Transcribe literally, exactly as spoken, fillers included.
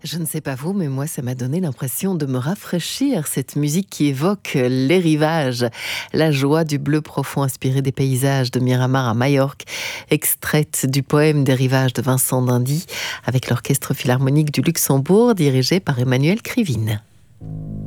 Je ne sais pas vous, mais moi, ça m'a donné l'impression de me rafraîchir, cette musique qui évoque les rivages, la joie du bleu profond inspiré des paysages de Miramar à Majorque, extraite du poème des rivages de Vincent d'Indy, avec l'Orchestre philharmonique du Luxembourg, dirigé par Emmanuel Krivine.